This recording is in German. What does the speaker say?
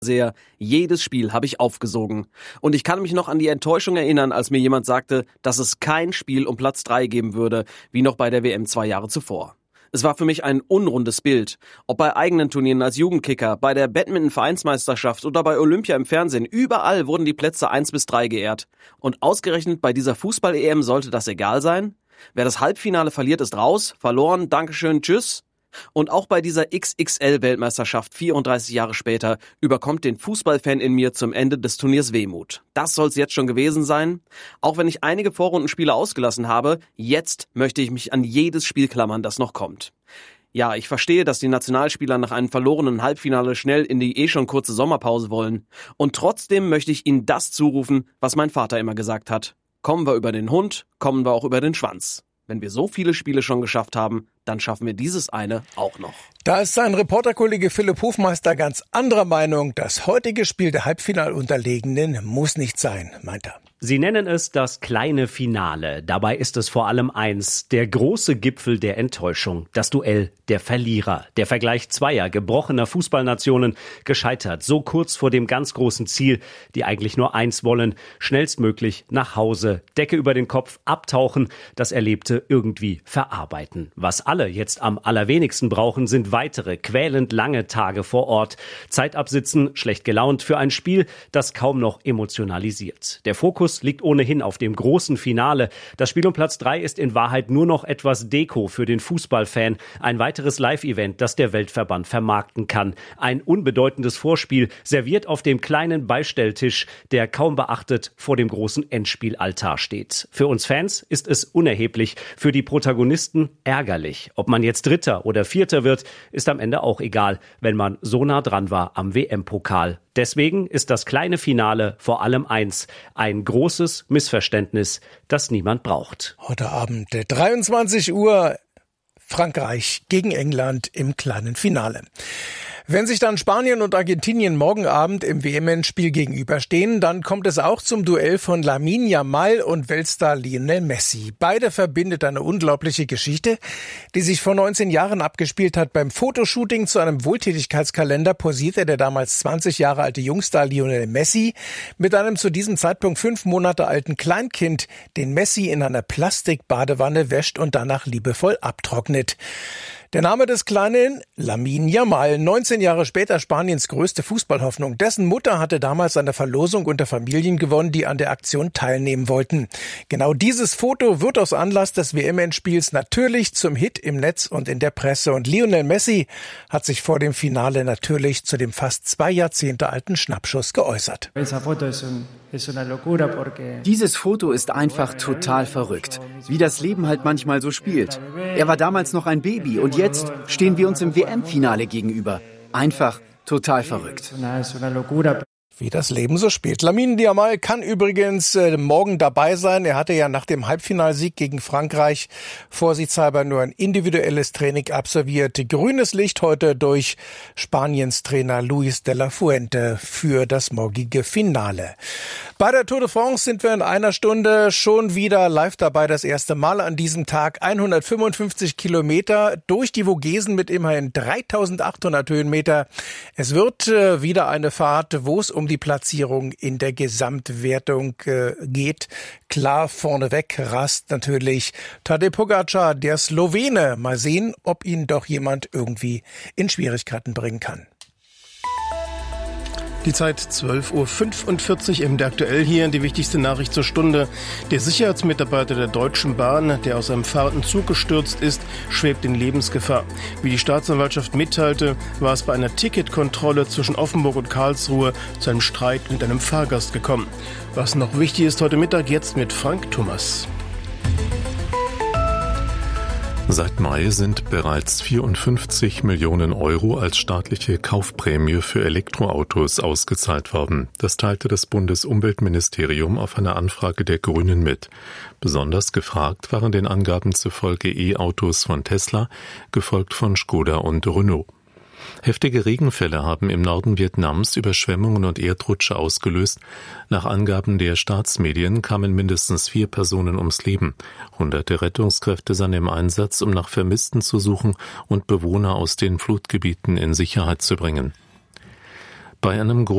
Fernseher. Jedes Spiel habe ich aufgesogen. Und ich kann mich noch an die Enttäuschung erinnern, als mir jemand sagte, dass es kein Spiel um Platz 3 geben würde, wie noch bei der WM 2 Jahre zuvor. Es war für mich ein unrundes Bild. Ob bei eigenen Turnieren als Jugendkicker, bei der Badminton-Vereinsmeisterschaft oder bei Olympia im Fernsehen, überall wurden die Plätze 1 bis 3 geehrt. Und ausgerechnet bei dieser Fußball-EM sollte das egal sein? Wer das Halbfinale verliert, ist raus, verloren, Dankeschön, tschüss. Und auch bei dieser XXL-Weltmeisterschaft 34 Jahre später überkommt den Fußballfan in mir zum Ende des Turniers Wehmut. Das soll's jetzt schon gewesen sein. Auch wenn ich einige Vorrundenspiele ausgelassen habe, jetzt möchte ich mich an jedes Spiel klammern, das noch kommt. Ja, ich verstehe, dass die Nationalspieler nach einem verlorenen Halbfinale schnell in die schon kurze Sommerpause wollen. Und trotzdem möchte ich ihnen das zurufen, was mein Vater immer gesagt hat. Kommen wir über den Hund, kommen wir auch über den Schwanz. Wenn wir so viele Spiele schon geschafft haben, dann schaffen wir dieses eine auch noch. Da ist sein Reporterkollege Philipp Hofmeister ganz anderer Meinung. Das heutige Spiel der Halbfinalunterlegenen muss nicht sein, meint er. Sie nennen es das kleine Finale. Dabei ist es vor allem eins, der große Gipfel der Enttäuschung, das Duell der Verlierer. Der Vergleich zweier gebrochener Fußballnationen, gescheitert, so kurz vor dem ganz großen Ziel, die eigentlich nur eins wollen, schnellstmöglich nach Hause, Decke über den Kopf, abtauchen, das Erlebte irgendwie verarbeiten. Was alle jetzt am allerwenigsten brauchen, sind weitere, quälend lange Tage vor Ort. Zeit absitzen, schlecht gelaunt für ein Spiel, das kaum noch emotionalisiert. Der Fokus liegt ohnehin auf dem großen Finale. Das Spiel um Platz 3 ist in Wahrheit nur noch etwas Deko für den Fußballfan. Ein weiteres Live-Event, das der Weltverband vermarkten kann. Ein unbedeutendes Vorspiel, serviert auf dem kleinen Beistelltisch, der kaum beachtet vor dem großen Endspielaltar steht. Für uns Fans ist es unerheblich, für die Protagonisten ärgerlich. Ob man jetzt Dritter oder Vierter wird, ist am Ende auch egal, wenn man so nah dran war am WM-Pokal. Deswegen ist das kleine Finale vor allem eins, ein großes Missverständnis, das niemand braucht. Heute Abend 23 Uhr, Frankreich gegen England im kleinen Finale. Wenn sich dann Spanien und Argentinien morgen Abend im WM-Endspiel gegenüberstehen, dann kommt es auch zum Duell von Lamine Yamal und Weltstar Lionel Messi. Beide verbindet eine unglaubliche Geschichte, die sich vor 19 Jahren abgespielt hat. Beim Fotoshooting zu einem Wohltätigkeitskalender posierte der damals 20 Jahre alte Jungstar Lionel Messi mit einem zu diesem Zeitpunkt 5 Monate alten Kleinkind, den Messi in einer Plastikbadewanne wäscht und danach liebevoll abtrocknet. Der Name des Kleinen, Lamine Yamal, 19 Jahre später Spaniens größte Fußballhoffnung. Dessen Mutter hatte damals eine Verlosung unter Familien gewonnen, die an der Aktion teilnehmen wollten. Genau dieses Foto wird aus Anlass des WM-Endspiels natürlich zum Hit im Netz und in der Presse. Und Lionel Messi hat sich vor dem Finale natürlich zu dem fast 2 Jahrzehnte alten Schnappschuss geäußert. Dieses Foto ist einfach total verrückt, wie das Leben halt manchmal so spielt. Er war damals noch ein Baby und jetzt stehen wir uns im WM-Finale gegenüber. Einfach total verrückt. Wie das Leben so spielt. Lamine Yamal kann übrigens morgen dabei sein. Er hatte ja nach dem Halbfinalsieg gegen Frankreich vorsichtshalber nur ein individuelles Training absolviert. Grünes Licht heute durch Spaniens Trainer Luis de la Fuente für das morgige Finale. Bei der Tour de France sind wir in einer Stunde schon wieder live dabei. Das erste Mal an diesem Tag 155 Kilometer durch die Vogesen mit immerhin 3800 Höhenmeter. Es wird wieder eine Fahrt, wo es um die Platzierung in der Gesamtwertung geht. Klar vorneweg rast natürlich Tadej Pogačar, der Slowene. Mal sehen, ob ihn doch jemand irgendwie in Schwierigkeiten bringen kann. Die Zeit 12.45 Uhr MD aktuell hier. Die wichtigste Nachricht zur Stunde. Der Sicherheitsmitarbeiter der Deutschen Bahn, der aus einem fahrenden Zug gestürzt ist, schwebt in Lebensgefahr. Wie die Staatsanwaltschaft mitteilte, war es bei einer Ticketkontrolle zwischen Offenburg und Karlsruhe zu einem Streit mit einem Fahrgast gekommen. Was noch wichtig ist heute Mittag, jetzt mit Frank Thomas. Seit Mai sind bereits 54 Millionen Euro als staatliche Kaufprämie für Elektroautos ausgezahlt worden. Das teilte das Bundesumweltministerium auf eine Anfrage der Grünen mit. Besonders gefragt waren den Angaben zufolge E-Autos von Tesla, gefolgt von Škoda und Renault. Heftige Regenfälle haben im Norden Vietnams Überschwemmungen und Erdrutsche ausgelöst. Nach Angaben der Staatsmedien kamen mindestens 4 Personen ums Leben. Hunderte Rettungskräfte seien im Einsatz, um nach Vermissten zu suchen und Bewohner aus den Flutgebieten in Sicherheit zu bringen. Bei einem